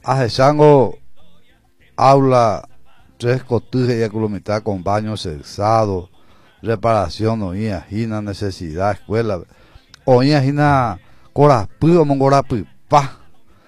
Ajesango aula tres cotujes y mitad con baño sexado, reparación, oía, gina, necesidad, escuela, oía, gina, corapu, mongorapu, pa,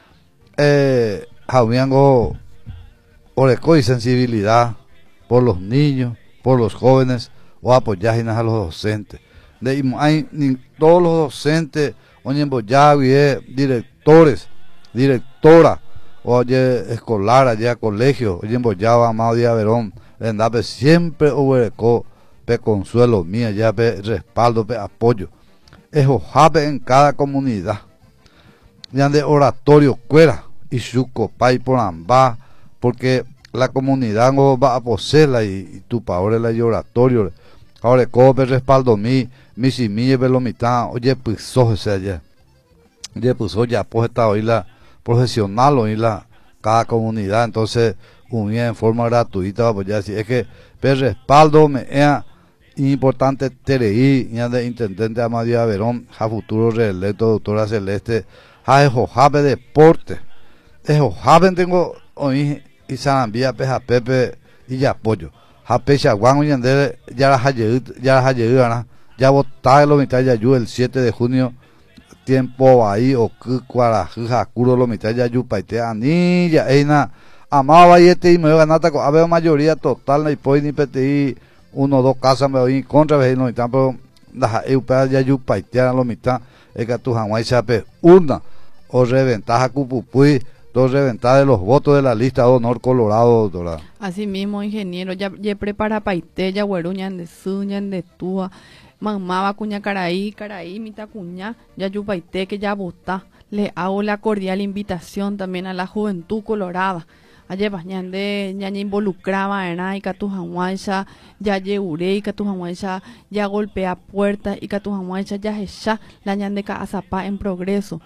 jaumiango, oreco y sensibilidad por los niños, por los jóvenes, o apoyar a los docentes. Todos los docentes, oye, directores, directora, oye, escolar, allá colegio, oye, embollaba, Amado Díaz Verón, vendape siempre hubo pe consuelo mía, ya pe respaldo, pe apoyo. Eso jape en cada comunidad. Ya de oratorio cuera, y su copa y por ambas, porque la comunidad no va a poseerla y tu paore la oratorio. Ahora cope respaldo mi si mi velo mitad, oye, pues soje allá. Oye, pues ya pues está hoy la profesional hoy la cada comunidad, entonces unida en forma gratuita, pues ya decir, es que el respaldo me es importante TRI, ya de intendente Amadía Verón, ja futuro reelecto, doctora Celeste, ja ejo jabe deporte, ejo jabe tengo hoy y Sarambía, peja Pepe y ya apoyo, ja pecha guan hoy ya la hayegana, ya votar lo mitad ya yo el 7 de junio tiempo ahí o que cuaraja curo lo mitad ya yupaite anilla eina amaba y y me ganata a ver mayoría total no y ni pti uno o dos casas me voy contra vez no pero la eupea ya yupaite lo mitad es que tu jamás sabe una o reventaja cupupui dos reventadas de los votos de la lista de honor Colorado, doctora. Así mismo, ingeniero, ya prepara paite, ya güeruña de suña de tua mamá cuña caraí, mita cuña, ya yupaite que ya vota. Le hago la cordial invitación también a la juventud colorada. Ayer bañande, ya involucraba en y catujanguacha, ya yeure y catujanguacha, ya golpea puertas y catujanguacha, ya hecha la ñande azapa en progreso.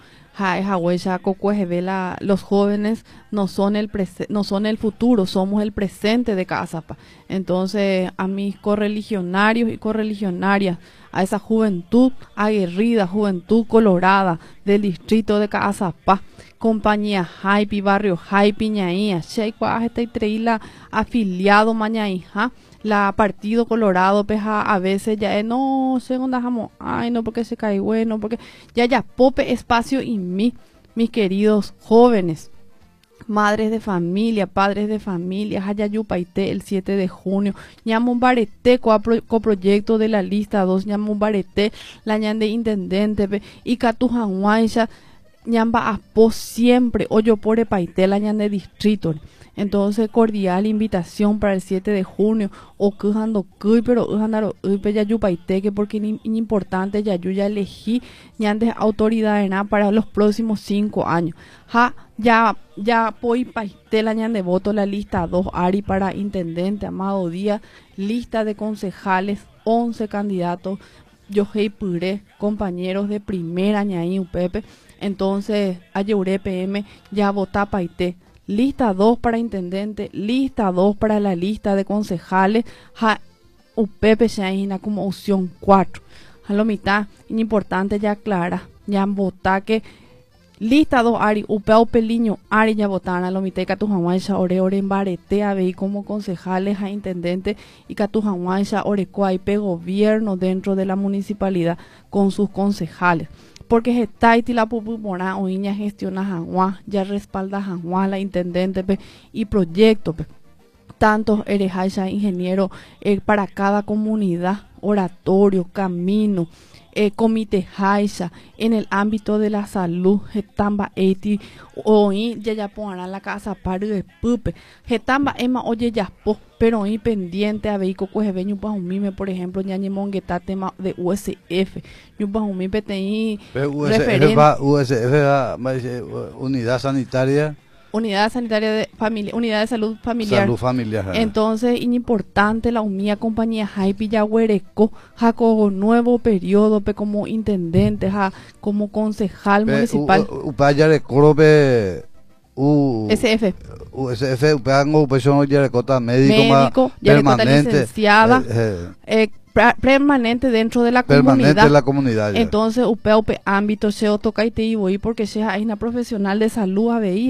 Los jóvenes no son el futuro, somos el presente de Caazapá. Entonces, a mis correligionarios y correligionarias, a esa juventud aguerrida, juventud colorada del distrito de Caazapá, compañía Jaipi, barrio Jaipi, ñaía, Sheikwa, esta treila afiliado mañaija, la Partido Colorado, peja a veces ya no sé dónde dejamos, ay no porque se cae bueno, porque ya pope espacio y mis queridos jóvenes, madres de familia, padres de familia, Hayayupaité el 7 de junio, Ñamumbarete coproyecto de la lista 2, Ñamumbarete, la ñande intendente, y Catujanguaisha, Ñamba Apo siempre, Oyo por Paité, la ñande distrito. Entonces, cordial invitación para el 7 de junio, o quejando pero ya yupaite, que porque es importante, ya elegí ñandes autoridades para los próximos 5 años. Ya poi paiste la ñande voto la lista 2 Ari para intendente, Amado Díaz, lista de concejales, 11 candidatos, Yohei Puré, compañeros de primera ñaí Upepe. Entonces, Ayeure PM ya vota paite. Lista 2 para intendente, lista 2 para la lista de concejales, UPP Shaina como opción 4. A lo mitad, importante ya clara, ya vota que lista 2 Ari, UPA Peliño, Ari ya votaron a lo mitad, Catujanguaisha, ore en Barete, a ver como concejales a intendente y Catujanguaisha, Orecoaipe gobierno dentro de la municipalidad con sus concejales. Porque Taiti la pupumora o niña gestiona Janguá, ya respalda Janguá la intendente y proyecto tantos erejaisa ingeniero para cada comunidad, oratorio, camino, comité jaisa en el ámbito de la salud, getamba eti hoy ya pongan la casa para de pupe, getamba ema oye ya pero hoy pendiente a vehículo coge ñu mime por ejemplo ñañe mongueta tema de USF ñu mime PTI referente USF unidad sanitaria de familia, unidad de salud familiar. Salud familiar. Entonces, importante la unía compañía Jaipi Yaguereco, jaco nuevo periodo como intendente, como concejal municipal. SF. USF, médico permanente, licenciada, permanente dentro de la comunidad. Ya. Entonces, UPE ámbito se toca y te iba porque sea una profesional de salud ABI.